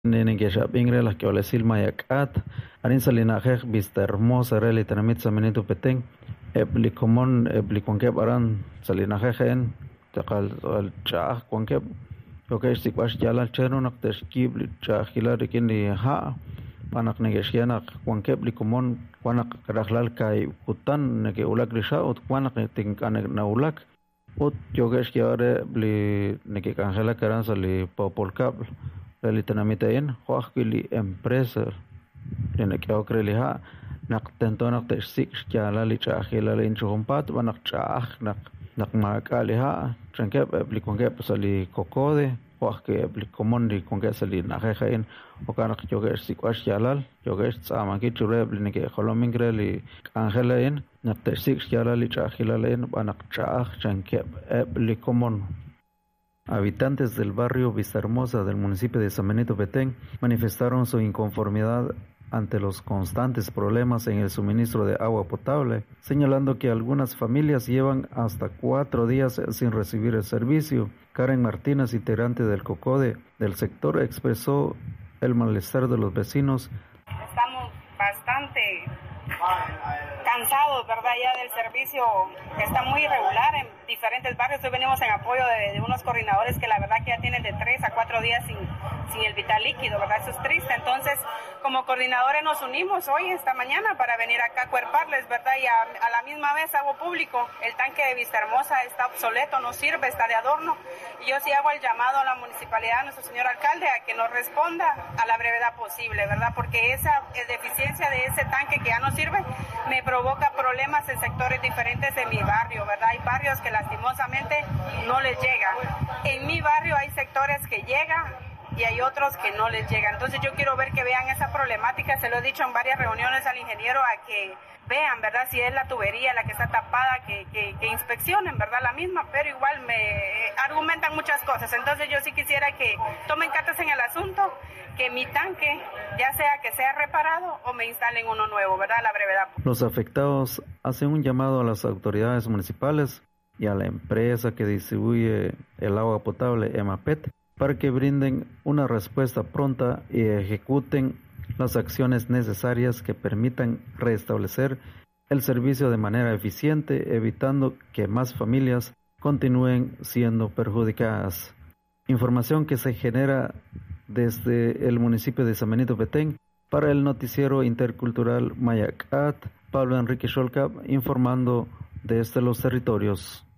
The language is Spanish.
Nene que shapingre las que olesil mayakat, arin salinajej vista hermosa reli tenamit saminito petén, eblikomon eblikonke baran salinajejen, takal al chah konke, oke sikwash yala chero nak teskib chahila rikini ha, panak negeshianak konke blikomon kwanak karahlal kai kutan nege ulak risha ut kwanak tinkanek na ulak, ut yogesh yare bli nege kanjela karan sali popolkab. Reli tenamitayin, huajkili empresa, tiene que okreliha, nak tentonak te sik skala li chahila li inchumpat, banak chah, nak makaliha, tranke aplikonge sali kokode, huajke aplikomondi konge sali najejain, okanak yogesh sikwash yalal, yogesh tsamaki chureb li neke holomingre li angelain, nak te sik skala li chahila lin, banak chah, tranke aplikomon. Habitantes del barrio Vistahermosa del municipio de San Benito Petén manifestaron su inconformidad ante los constantes problemas en el suministro de agua potable, señalando que algunas familias llevan hasta 4 días sin recibir el servicio. Karen Martínez, integrante del COCODE del sector, expresó el malestar de los vecinos. Estamos bastante cansados, ¿verdad? Ya del servicio que está muy irregular en diferentes barrios. Hoy venimos en apoyo de unos coordinadores que la verdad que ya tienen de 3 a 4 días sin el vital líquido, ¿verdad? Eso es triste. Entonces, como coordinadores nos unimos hoy, esta mañana, para venir acá a cuerparles, ¿verdad? Y a la misma vez hago público, el tanque de Vistahermosa está obsoleto, no sirve, está de adorno. Y yo sí hago el llamado a la municipalidad, a nuestro señor alcalde, a que nos responda a la brevedad posible, ¿verdad? Porque esa deficiencia de ese tanque que ya no sirve me provoca problemas en sectores diferentes de mi barrio, ¿verdad? Hay barrios que lastimosamente no les llega. En mi barrio hay sectores que llegan y hay otros que no les llega. Entonces yo quiero ver que vean esa problemática, se lo he dicho en varias reuniones al ingeniero, a que vean, ¿verdad? Si es la tubería la que está tapada, que inspeccionen, ¿verdad? La misma, pero igual me argumentan muchas cosas. Entonces yo sí quisiera que tomen cartas en el asunto, que mi tanque, ya sea que sea reparado o me instalen uno nuevo, ¿verdad? A la brevedad. Los afectados hacen un llamado a las autoridades municipales y a la empresa que distribuye el agua potable, EMAPET, para que brinden una respuesta pronta y ejecuten las acciones necesarias que permitan restablecer el servicio de manera eficiente, evitando que más familias continúen siendo perjudicadas. Información que se genera desde el municipio de San Benito Petén para el noticiero intercultural Mayakat, Pablo Enrique Sholkap, informando desde los territorios.